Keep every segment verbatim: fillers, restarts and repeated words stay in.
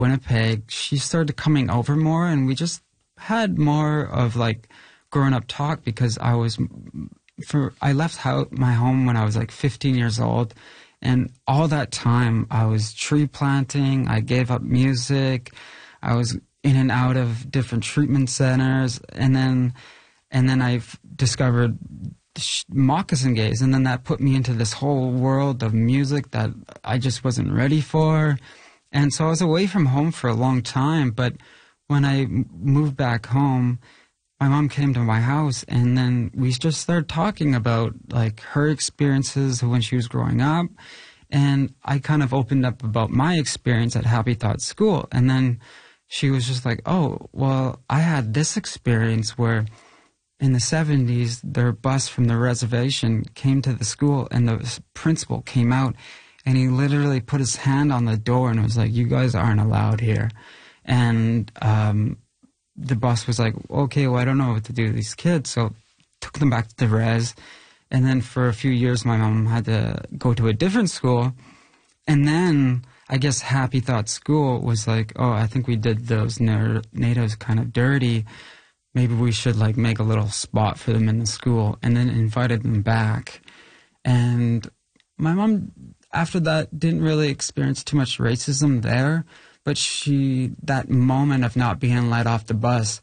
Winnipeg, she started coming over more, and we just had more of like grown up talk because I was for I left ho- my home when I was like fifteen years old, and all that time I was tree planting. I gave up music. I was in and out of different treatment centers, and then and then I discovered Moccasin Gaze, and then that put me into this whole world of music that I just wasn't ready for. And so I was away from home for a long time, but when I moved back home, my mom came to my house, and then we just started talking about like her experiences when she was growing up, and I kind of opened up about my experience at Happy Thought School. And then she was just like, oh, well, I had this experience where in the seventies, their bus from the reservation came to the school, and the principal came out, and he literally put his hand on the door and was like, you guys aren't allowed here. And um, the boss was like, okay, well, I don't know what to do with these kids. So took them back to the res. And then for a few years, my mom had to go to a different school. And then I guess Happy Thought School was like, oh, I think we did those na- natives kind of dirty. Maybe we should like make a little spot for them in the school. And then invited them back. And my mom, after that, didn't really experience too much racism there, but she, that moment of not being let off the bus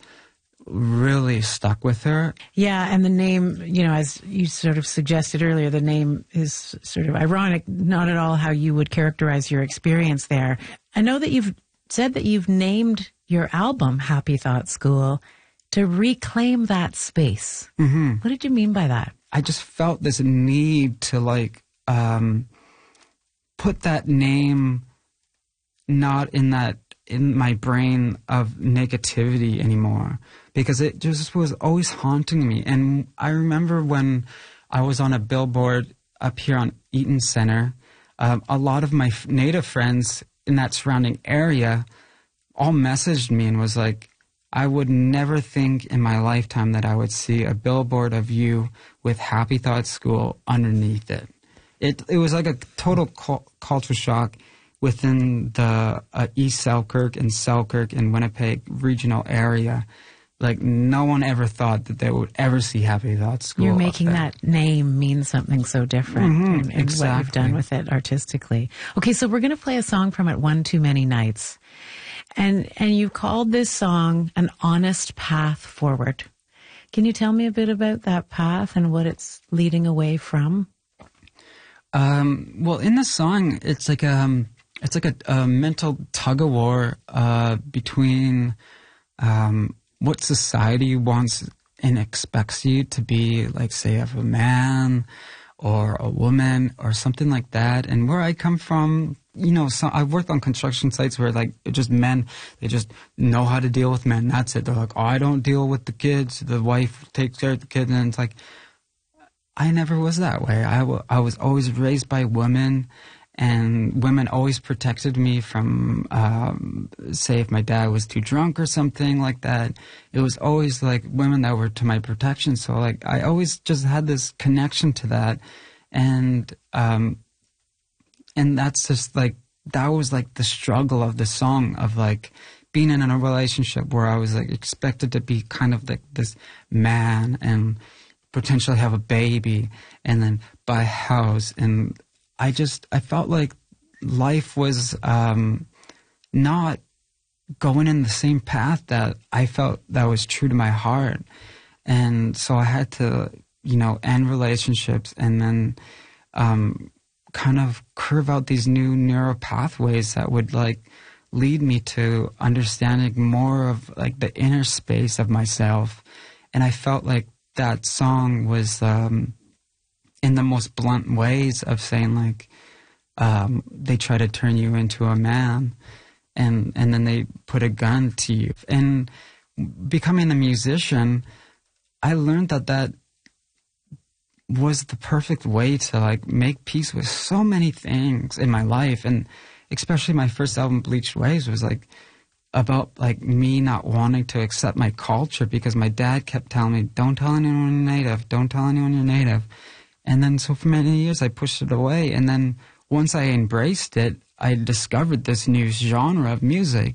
really stuck with her. Yeah, and the name, you know, as you sort of suggested earlier, the name is sort of ironic, not at all how you would characterize your experience there. I know that you've said that you've named your album Happy Thought School to reclaim that space. Mm-hmm. What did you mean by that? I just felt this need to like, um, put that name not in that in my brain of negativity anymore, because it just was always haunting me. And I remember when I was on a billboard up here on Eaton Center, um, a lot of my Native friends in that surrounding area all messaged me and was like, I would never think in my lifetime that I would see a billboard of you with Happy Thought School underneath it. It it was like a total cu- culture shock within the uh, East Selkirk and Selkirk and Winnipeg regional area. Like, no one ever thought that they would ever see Happy Thought School. You're making that name mean something so different mm-hmm, in, in exactly. what you've done with it artistically. Okay, so we're going to play a song from it, One Too Many Nights. And, and you called this song An Honest Path Forward. Can you tell me a bit about that path and what it's leading away from? Um, well, in the song, it's like a, it's like a, a mental tug of war uh, between um, what society wants and expects you to be, like, say, of a man or a woman or something like that. And where I come from, you know, so I've worked on construction sites where, like, it's just men, they just know how to deal with men. That's it. They're like, oh, I don't deal with the kids. The wife takes care of the kids. And it's like, I never was that way. I, w- I was always raised by women, and women always protected me from, um, say, if my dad was too drunk or something like that. It was always, like, women that were to my protection. So, like, I always just had this connection to that. And, um, and that's just, like, that was, like, the struggle of the song of, like, being in a relationship where I was, like, expected to be kind of, like, this man and potentially have a baby and then buy a house. And I just, I felt like life was um, not going in the same path that I felt that was true to my heart. And so I had to, you know, end relationships and then um, kind of curve out these new neural pathways that would, like, lead me to understanding more of, like, the inner space of myself. And I felt like that song was um, in the most blunt ways of saying, like, um, they try to turn you into a man and, and then they put a gun to you. And becoming a musician, I learned that that was the perfect way to, like, make peace with so many things in my life. And especially my first album, Bleached Waves, was, like, about, like, me not wanting to accept my culture because my dad kept telling me, don't tell anyone you're Native, don't tell anyone you're Native. And then so for many years I pushed it away. And then once I embraced it, I discovered this new genre of music.